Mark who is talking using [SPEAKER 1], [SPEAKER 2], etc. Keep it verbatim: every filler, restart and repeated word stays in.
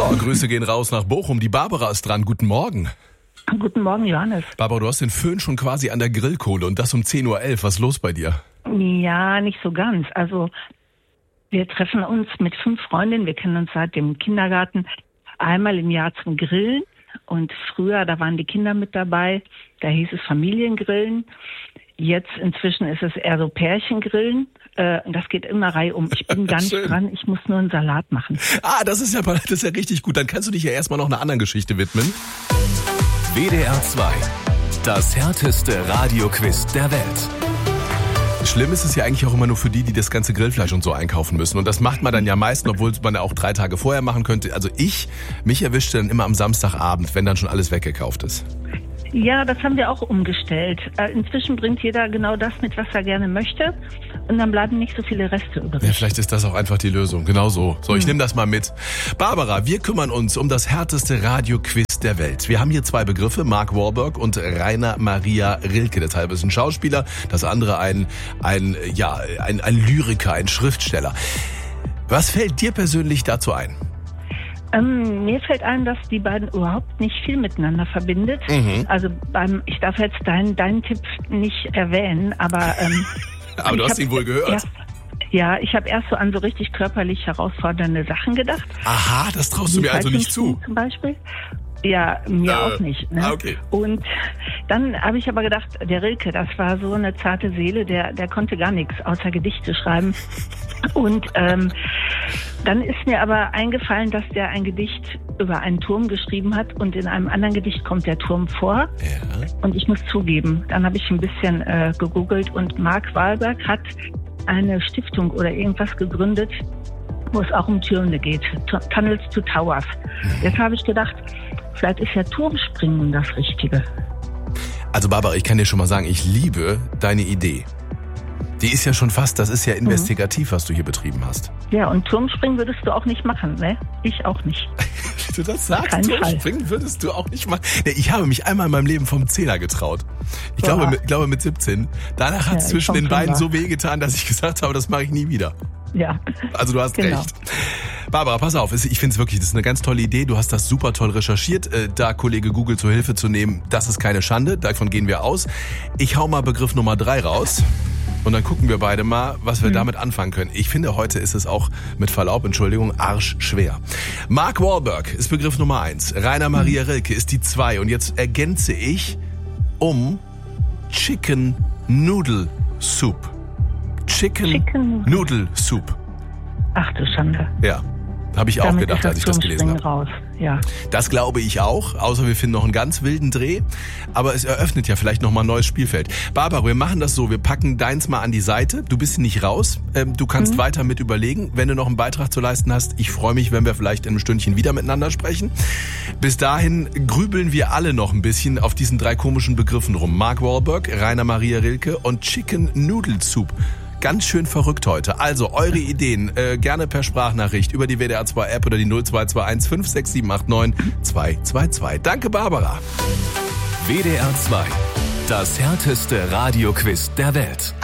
[SPEAKER 1] So, Grüße gehen raus nach Bochum. Die Barbara ist dran. Guten Morgen.
[SPEAKER 2] Guten Morgen, Johannes.
[SPEAKER 1] Barbara, du hast den Föhn schon quasi an der Grillkohle und das um zehn Uhr elf. Was ist los bei dir?
[SPEAKER 2] Ja, nicht so ganz. Also wir treffen uns mit fünf Freundinnen. Wir kennen uns seit dem Kindergarten einmal im Jahr zum Grillen. Und früher, da waren die Kinder mit dabei. Da hieß es Familiengrillen. Jetzt inzwischen ist es eher so Pärchengrillen. Äh, das geht immer reihum. Ich bin gar nicht dran. Ich muss nur einen Salat machen.
[SPEAKER 1] Ah, das ist ja, das ist ja richtig gut. Dann kannst du dich ja erstmal noch einer anderen Geschichte widmen.
[SPEAKER 3] W D R zwei. Das härteste Radioquiz der Welt.
[SPEAKER 1] Schlimm ist es ja eigentlich auch immer nur für die, die das ganze Grillfleisch und so einkaufen müssen. Und das macht man dann ja meistens, obwohl man ja auch drei Tage vorher machen könnte. Also ich, mich erwischte dann immer am Samstagabend, wenn dann schon alles weggekauft ist.
[SPEAKER 2] Ja, das haben wir auch umgestellt. Inzwischen bringt jeder genau das mit, was er gerne möchte. Und dann bleiben nicht so viele Reste übrig.
[SPEAKER 1] Ja, vielleicht ist das auch einfach die Lösung. Genau so. So, ich
[SPEAKER 2] hm.
[SPEAKER 1] nehme das mal mit. Barbara, wir kümmern uns um das härteste Radioquiz der Welt. Wir haben hier zwei Begriffe, Mark Wahlberg und Rainer Maria Rilke. Das eine ist ein Schauspieler, das andere ein, ein, ja, ein, ein Lyriker, ein Schriftsteller. Was fällt dir persönlich dazu ein?
[SPEAKER 2] Ähm, mir fällt ein, dass die beiden überhaupt nicht viel miteinander verbindet.
[SPEAKER 1] Mhm.
[SPEAKER 2] Also beim, ich darf jetzt deinen deinen Tipp nicht erwähnen, aber ähm,
[SPEAKER 1] aber du hast ihn wohl gehört.
[SPEAKER 2] Erst, ja, ich habe erst so an so richtig körperlich herausfordernde Sachen gedacht.
[SPEAKER 1] Aha, das traust du mir also nicht zu.
[SPEAKER 2] Zum Beispiel. Ja, mir
[SPEAKER 1] äh,
[SPEAKER 2] auch nicht. Ne?
[SPEAKER 1] Okay.
[SPEAKER 2] Und dann habe ich aber gedacht, der Rilke, das war so eine zarte Seele, der, der konnte gar nichts außer Gedichte schreiben. Und ähm, dann ist mir aber eingefallen, dass der ein Gedicht über einen Turm geschrieben hat und in einem anderen Gedicht kommt der Turm vor.
[SPEAKER 1] Ja.
[SPEAKER 2] Und ich muss zugeben, dann habe ich ein bisschen äh, gegoogelt und Mark Wahlberg hat eine Stiftung oder irgendwas gegründet, wo es auch um Türme geht, Tunnels to Towers. Jetzt habe ich gedacht, vielleicht ist ja Turmspringen das Richtige.
[SPEAKER 1] Also Barbara, ich kann dir schon mal sagen, ich liebe deine Idee. Die ist ja schon fast, das ist ja investigativ, was du hier betrieben hast.
[SPEAKER 2] Ja, und Turmspringen würdest du auch nicht machen, ne? Ich auch nicht.
[SPEAKER 1] Wie du das sagst, Turmspringen würdest du auch nicht machen. Nee, ich habe mich einmal in meinem Leben vom Zehner getraut. Ich glaube, mit, glaube mit siebzehn. Danach hat es ja, zwischen den Beinen so wehgetan, dass ich gesagt habe, das mache ich nie wieder.
[SPEAKER 2] Ja.
[SPEAKER 1] Also du hast
[SPEAKER 2] genau.
[SPEAKER 1] recht. Barbara, pass auf, ich finde es wirklich, das ist eine ganz tolle Idee. Du hast das super toll recherchiert. Da Kollege Google zur Hilfe zu nehmen, das ist keine Schande. Davon gehen wir aus. Ich hau mal Begriff Nummer drei raus. Und dann gucken wir beide mal, was wir hm. damit anfangen können. Ich finde, heute ist es auch, mit Verlaub, Entschuldigung, arschschwer. Mark Wahlberg ist Begriff Nummer eins. Rainer Maria Rilke ist die zwei. Und jetzt ergänze ich um Chicken Noodle Soup. Chicken, Chicken Noodle Soup.
[SPEAKER 2] Ach du Schande.
[SPEAKER 1] Ja, habe ich
[SPEAKER 2] Damit
[SPEAKER 1] auch gedacht, als ich das gelesen habe.
[SPEAKER 2] Raus. Ja.
[SPEAKER 1] Das glaube ich auch, außer wir finden noch einen ganz wilden Dreh. Aber es eröffnet ja vielleicht nochmal ein neues Spielfeld. Barbara, wir machen das so, wir packen deins mal an die Seite. Du bist nicht raus, du kannst mhm. weiter mit überlegen. Wenn du noch einen Beitrag zu leisten hast, ich freue mich, wenn wir vielleicht in einem Stündchen wieder miteinander sprechen. Bis dahin grübeln wir alle noch ein bisschen auf diesen drei komischen Begriffen rum. Mark Wahlberg, Rainer Maria Rilke und Chicken Noodle Soup. Ganz schön verrückt heute. Also eure Ideen äh, gerne per Sprachnachricht über die W D R zwei App oder die null zwei zwei eins fünf sechs sieben acht neun zwei zwei zwei. Danke, Barbara.
[SPEAKER 3] W D R zwei. Das härteste Radioquiz der Welt.